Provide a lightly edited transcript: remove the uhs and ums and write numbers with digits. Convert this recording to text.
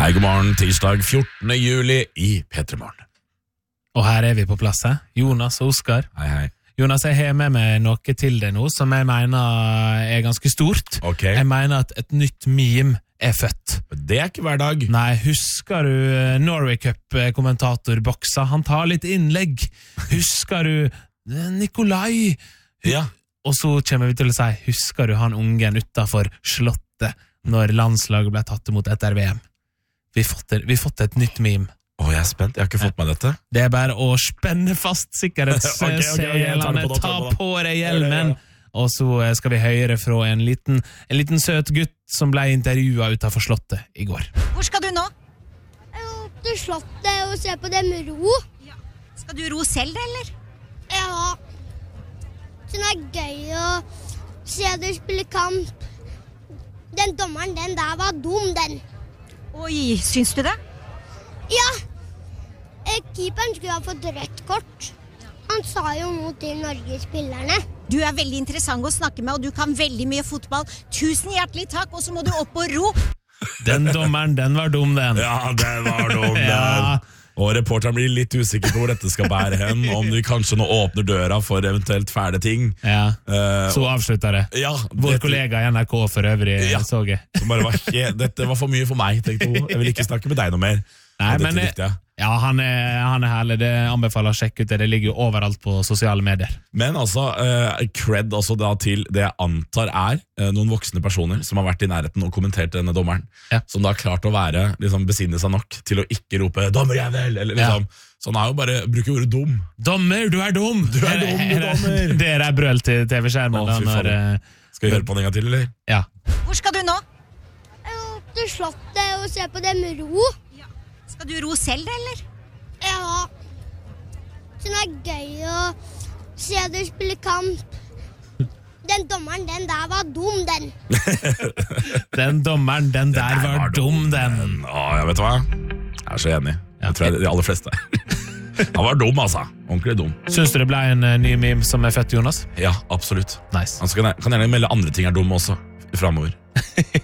Hei, god morgen, tirsdag 14. juli i P3morgen. Og her vi på plass, Jonas og Oskar. Hei. Jonas, jeg har med meg noe til deg nå som jeg mener ganske stort. Ok. Jeg mener at et nytt meme født. Det ikke hver dag. Nei, husker du Norway Cup-kommentator Boksa? Han tar litt innlegg. Husker du Nikolai? Ja. Og så kommer vi til å si, husker du han ungen utenfor Slottet når landslaget ble tatt imot etter VM? Vi fått et nytt meme. Jeg spent, jeg har ikke fått med dette. Det bare å spenne fast sikkerhetsselene, ta på deg hjelmen, og så skal vi høre fra en liten søt gutt som ble intervjuet utenfor Slottet i går. Hvor skal du nå? Jeg går opp til Slottet og ser på det med ro. Ja. Skal du ro selv, eller? Ja. Så det gøy å se dere spille kamp. Den dommeren, den der var dum, den. Oi, syns du det? Ja. Keeperen skulle ha fått rødt kort. Han sa jo noe til Norge-spillerne. Du er veldig interessant å snakke med, og du kan veldig mye fotball. Tusen hjertelig takk, og så må du opp og ro. Den dommeren, den var dum, den. Ja, den var dum, den. Ja. Og reporteren blir litt usikker på hvor dette skal bære hen, om de kanskje nå åpner døra for eventuelt fæle ting. Ja, så avslutter det. Ja, Vår kollega i NRK for øvrig, så jeg. Dette var for mye for meg, tenkte hun. Jeg vil ikke snakke med deg noe mer. Nei, men ja, han er herlig. Det anbefaler å sjekke ut det. Det ligger jo overalt på sosiale medier. Men altså, cred altså da til det jeg antar noen voksne personer som har vært i nærheten og kommentert denne dommeren, som da har klart å besinne seg nok til å ikke rope 'dommerjævel', eller liksom. Så han har jo bare bruker ordet dum. Dommer, du er dum! Du er dum, du dommer! Det er brøl til TV-skjermen. Skal vi høre på den en gang til, eller? Ja. Hvor skal du nå? Jeg går opp til Slottet og ser på det med ro. Skal du ro selv, eller? Ja. Så det gøy å se dere spille kamp. Den dommeren, den der var dum, den. Den dommeren, den der var dum, den. Jeg vet hva. Jeg er så enig. Jeg tror de aller fleste Han var dum, altså. Ordentlig dum. Syns du det ble en ny meme som født, Jonas? Ja, absolutt. Nice. Han kan gjerne melde andre ting dum også fremover.